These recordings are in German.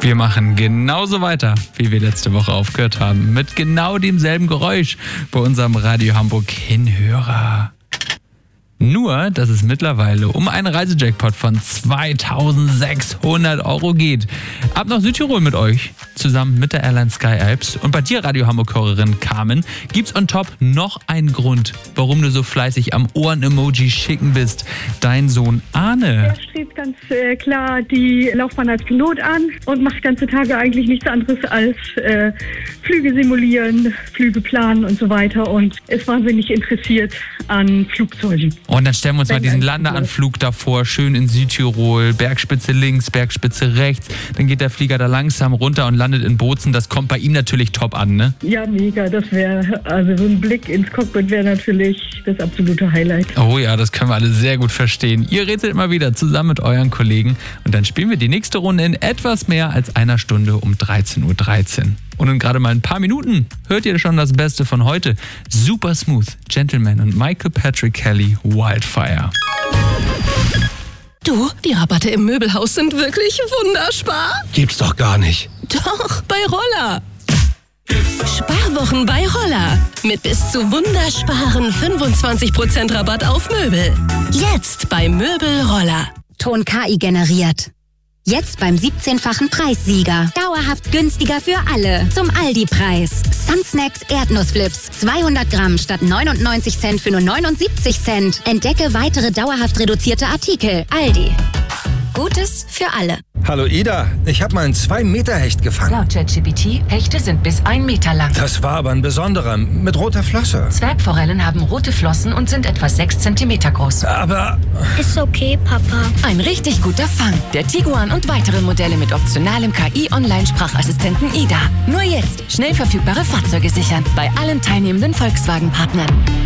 Wir machen genauso weiter, wie wir letzte Woche aufgehört haben. Mit genau demselben Geräusch bei unserem Radio Hamburg Hinhörer. Nur, dass es mittlerweile um einen Reisejackpot von 2.600 € geht. Ab nach Südtirol mit euch, zusammen mit der Airline Sky Alps. Und bei dir, Radio Hamburg-Hörerin Carmen, gibt's on top noch einen Grund, warum du so fleißig am Ohren-Emoji schicken bist. Dein Sohn Arne. Er strebt ganz klar die Laufbahn als Pilot an und macht ganze Tage eigentlich nichts anderes als Flüge simulieren, Flüge planen und so weiter und ist wahnsinnig interessiert an Flugzeugen. Und dann stellen wir uns mal diesen Landeanflug davor, schön in Südtirol, Bergspitze links, Bergspitze rechts. Dann geht der Flieger da langsam runter und landet in Bozen. Das kommt bei ihm natürlich top an, ne? Ja, mega. Das wäre, also so ein Blick ins Cockpit wäre natürlich das absolute Highlight. Oh ja, das können wir alle sehr gut verstehen. Ihr rätselt immer wieder zusammen mit euren Kollegen und dann spielen wir die nächste Runde in etwas mehr als einer Stunde um 13.13 Uhr. Und in gerade mal ein paar Minuten hört ihr schon das Beste von heute. Super Smooth, Gentleman und Michael Patrick Kelly, Wildfire. Du, die Rabatte im Möbelhaus sind wirklich wunderspar. Gibt's doch gar nicht. Doch, bei Roller. Sparwochen bei Roller. Mit bis zu wundersparen 25% Rabatt auf Möbel. Jetzt bei Möbel Roller. Ton KI generiert. Jetzt beim 17-fachen Preissieger. Dauerhaft günstiger für alle. Zum Aldi-Preis. Sunsnacks Erdnussflips. 200 Gramm statt 99 Cent für nur 79 Cent. Entdecke weitere dauerhaft reduzierte Artikel. Aldi. Gutes für alle. Hallo Ida, ich habe mal einen 2-Meter-Hecht gefangen. Laut ChatGPT, Hechte sind bis 1 Meter lang. Das war aber ein besonderer, mit roter Flosse. Zwergforellen haben rote Flossen und sind etwa 6 Zentimeter groß. Aber... Ist okay, Papa. Ein richtig guter Fang. Der Tiguan und weitere Modelle mit optionalem KI-Online-Sprachassistenten Ida. Nur jetzt schnell verfügbare Fahrzeuge sichern. Bei allen teilnehmenden Volkswagen-Partnern.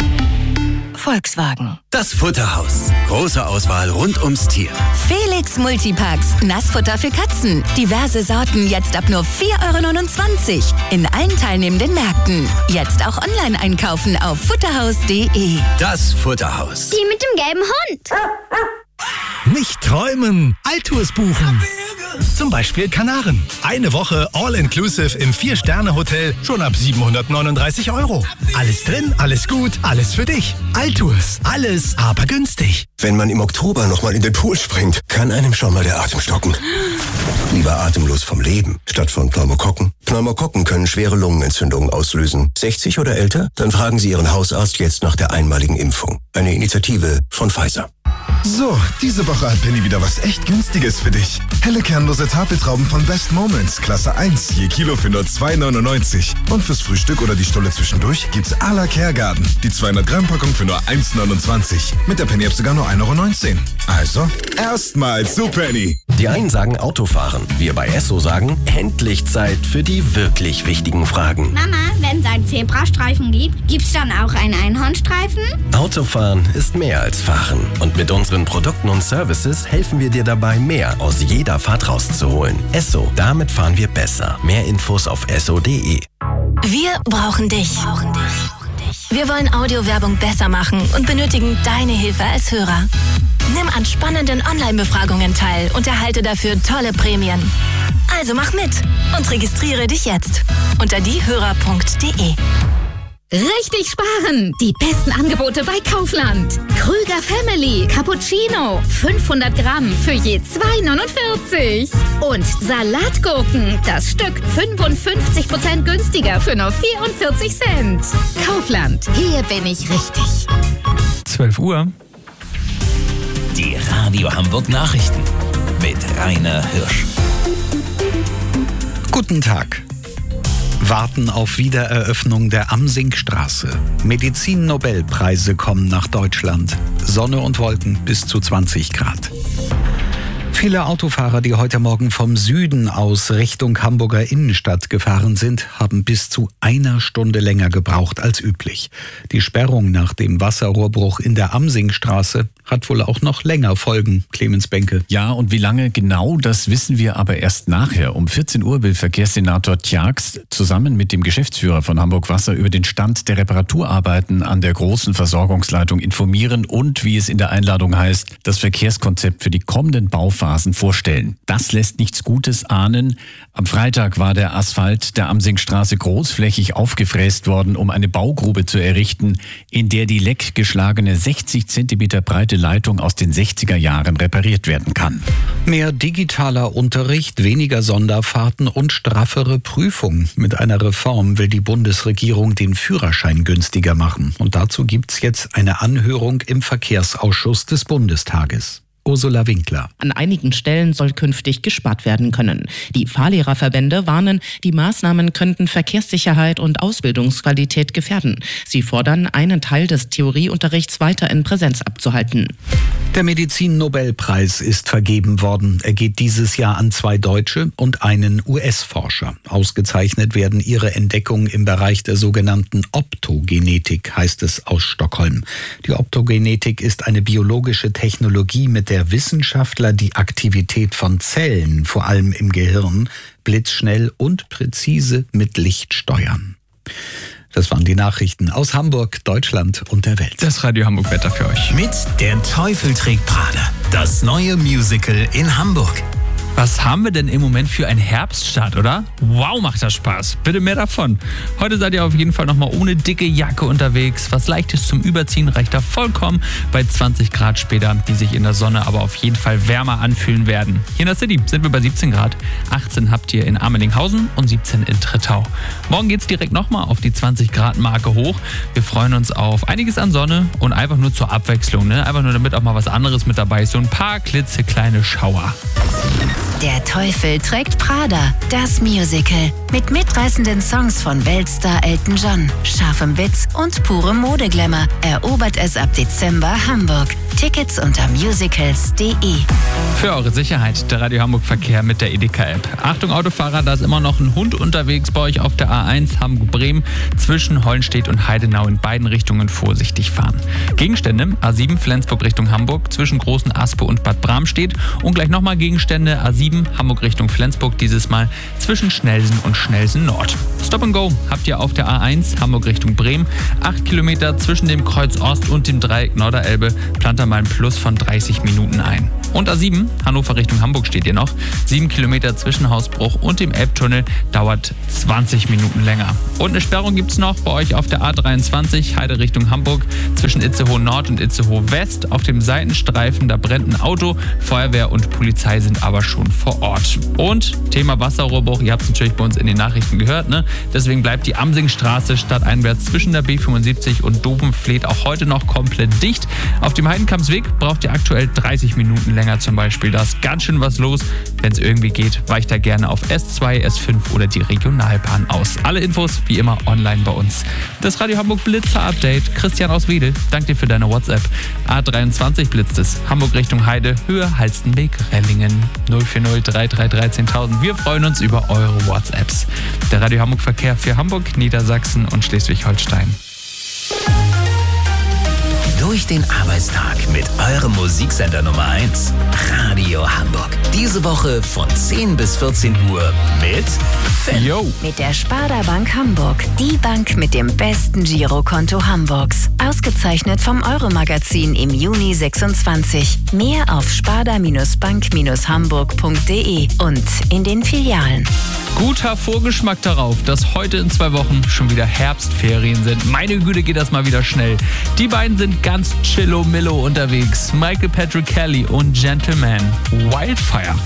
Volkswagen. Das Futterhaus. Große Auswahl rund ums Tier. Felix Multipacks. Nassfutter für Katzen. Diverse Sorten jetzt ab nur 4,29 € in allen teilnehmenden Märkten. Jetzt auch online einkaufen auf futterhaus.de. Das Futterhaus. Die mit dem gelben Hund. Nicht träumen, Altours buchen. Zum Beispiel Kanaren. Eine Woche All-Inclusive im 4-Sterne-Hotel schon ab 739 €. Alles drin, alles gut, alles für dich. Altours, alles aber günstig. Wenn man im Oktober nochmal in den Pool springt, kann einem schon mal der Atem stocken. Lieber atemlos vom Leben, statt von Pneumokokken. Pneumokokken können schwere Lungenentzündungen auslösen. 60 oder älter? Dann fragen Sie Ihren Hausarzt jetzt nach der einmaligen Impfung. Eine Initiative von Pfizer. So, diese Woche hat Penny wieder was echt Günstiges für dich. Helle kernlose Tafeltrauben von Best Moments, Klasse 1, je Kilo für nur 2,99 €. Und fürs Frühstück oder die Stulle zwischendurch gibt's à la Kergarten. Die 200 Gramm Packung für nur 1,29 €. Mit der Penny-App sogar nur 1,19 €. Also, erstmals zu Penny. Die einen sagen Autofahren. Wir bei Esso sagen, endlich Zeit für die wirklich wichtigen Fragen. Mama, wenn es einen Zebrastreifen gibt, gibt's dann auch einen Einhornstreifen? Autofahren ist mehr als Fahren. Und mit unseren Produkten und Services helfen wir dir dabei, mehr aus jeder Fahrt rauszuholen. Esso, damit fahren wir besser. Mehr Infos auf esso.de. Wir brauchen dich. Wir wollen Audiowerbung besser machen und benötigen deine Hilfe als Hörer. Nimm an spannenden Online-Befragungen teil und erhalte dafür tolle Prämien. Also mach mit und registriere dich jetzt unter diehörer.de. Richtig sparen! Die besten Angebote bei Kaufland. Krüger Family Cappuccino 500 Gramm für je 2,49 €. Und Salatgurken, das Stück 55% günstiger für nur 44 Cent. Kaufland, hier bin ich richtig. 12 Uhr. Die Radio Hamburg Nachrichten mit Rainer Hirsch. Guten Tag. Warten auf Wiedereröffnung der Amsingstraße. Medizin-Nobelpreise kommen nach Deutschland. Sonne und Wolken bis zu 20 Grad. Viele Autofahrer, die heute Morgen vom Süden aus Richtung Hamburger Innenstadt gefahren sind, haben bis zu 1 Stunde länger gebraucht als üblich. Die Sperrung nach dem Wasserrohrbruch in der Amsingstraße hat wohl auch noch länger Folgen, Clemens Benke. Ja, und wie lange genau, das wissen wir aber erst nachher. Um 14 Uhr will Verkehrssenator Tjax zusammen mit dem Geschäftsführer von Hamburg Wasser über den Stand der Reparaturarbeiten an der großen Versorgungsleitung informieren und, wie es in der Einladung heißt, das Verkehrskonzept für die kommenden Bauphasen Straßen vorstellen. Das lässt nichts Gutes ahnen. Am Freitag war der Asphalt der Amsingstraße großflächig aufgefräst worden, um eine Baugrube zu errichten, in der die leckgeschlagene 60 Zentimeter breite Leitung aus den 60er Jahren repariert werden kann. Mehr digitaler Unterricht, weniger Sonderfahrten und straffere Prüfungen. Mit einer Reform will die Bundesregierung den Führerschein günstiger machen. Und dazu gibt's jetzt eine Anhörung im Verkehrsausschuss des Bundestages. Ursula Winkler. An einigen Stellen soll künftig gespart werden können. Die Fahrlehrerverbände warnen, die Maßnahmen könnten Verkehrssicherheit und Ausbildungsqualität gefährden. Sie fordern, einen Teil des Theorieunterrichts weiter in Präsenz abzuhalten. Der Medizin-Nobelpreis ist vergeben worden. Er geht dieses Jahr an 2 Deutsche und einen US-Forscher. Ausgezeichnet werden ihre Entdeckungen im Bereich der sogenannten Optogenetik, heißt es aus Stockholm. Die Optogenetik ist eine biologische Technologie, mit der Wissenschaftler die Aktivität von Zellen, vor allem im Gehirn, blitzschnell und präzise mit Licht steuern. Das waren die Nachrichten aus Hamburg, Deutschland und der Welt. Das Radio Hamburg Wetter für euch. Mit Der Teufel trägt Prada. Das neue Musical in Hamburg. Was haben wir denn im Moment für einen Herbststart, oder? Wow, macht das Spaß. Bitte mehr davon. Heute seid ihr auf jeden Fall nochmal ohne dicke Jacke unterwegs. Was Leichtes zum Überziehen reicht da vollkommen bei 20 Grad später, die sich in der Sonne aber auf jeden Fall wärmer anfühlen werden. Hier in der City sind wir bei 17 Grad. 18 habt ihr in Amelinghausen und 17 in Trittau. Morgen geht's direkt nochmal auf die 20 Grad Marke hoch. Wir freuen uns auf einiges an Sonne und einfach nur zur Abwechslung, ne? Einfach nur damit auch mal was anderes mit dabei ist. So ein paar klitzekleine Schauer. Der Teufel trägt Prada, das Musical. Mit mitreißenden Songs von Weltstar Elton John, scharfem Witz und purem Modeglamour erobert es ab Dezember Hamburg. Tickets unter musicals.de. Für eure Sicherheit der Radio Hamburg Verkehr mit der Edeka-App. Achtung Autofahrer, da ist immer noch ein Hund unterwegs bei euch auf der A1 Hamburg-Bremen. Zwischen Hollenstedt und Heidenau in beiden Richtungen vorsichtig fahren. Gegenstände A7 Flensburg Richtung Hamburg zwischen Großen Aspe und Bad Bramstedt. Und gleich nochmal Gegenstände A7 Hamburg Richtung Flensburg, dieses Mal zwischen Schnellsen und Schnellsen Nord. Stop and Go habt ihr auf der A1 Hamburg Richtung Bremen. 8 Kilometer zwischen dem Kreuz Ost und dem Dreieck Norderelbe. Plant da mal ein Plus von 30 Minuten ein. Und A7 Hannover Richtung Hamburg steht ihr noch. 7 Kilometer zwischen Hausbruch und dem Elbtunnel, dauert 20 Minuten länger. Und eine Sperrung gibt es noch bei euch auf der A23 Heide Richtung Hamburg zwischen Itzehoe Nord und Itzehoe West. Auf dem Seitenstreifen, da brennt ein Auto. Feuerwehr und Polizei sind aber schon vor Ort. Und Thema Wasserrohrbruch, ihr habt es natürlich bei uns in den Nachrichten gehört, ne? Deswegen bleibt die Amsingstraße stadteinwärts zwischen der B75 und Dobenfleet auch heute noch komplett dicht. Auf dem Heidenkampsweg braucht ihr aktuell 30 Minuten länger zum Beispiel. Da ist ganz schön was los. Wenn es irgendwie geht, weicht da gerne auf S2, S5 oder die Regionalbahn aus. Alle Infos wie immer online bei uns. Das Radio Hamburg Blitzer Update. Christian aus Wedel, danke dir für deine WhatsApp. A23 blitzt es. Hamburg Richtung Heide, Höhe Halstenweg, Rellingen 040 333 10.000. Wir freuen uns über eure WhatsApps. Der Radio Hamburg Verkehr für Hamburg, Niedersachsen und Schleswig-Holstein. Durch den Arbeitstag mit eurem Musiksender Nummer 1, Radio Hamburg. Diese Woche von 10 bis 14 Uhr mit Finn. Mit der Sparda Bank Hamburg. Die Bank mit dem besten Girokonto Hamburgs. Ausgezeichnet vom Euro-Magazin im Juni 26. Mehr auf sparda-bank-hamburg.de und in den Filialen. Guter Vorgeschmack darauf, dass heute in 2 Wochen schon wieder Herbstferien sind. Meine Güte, geht das mal wieder schnell. Die beiden sind ganz chillo-millo unterwegs. Michael Patrick Kelly und Gentleman. Wildfire.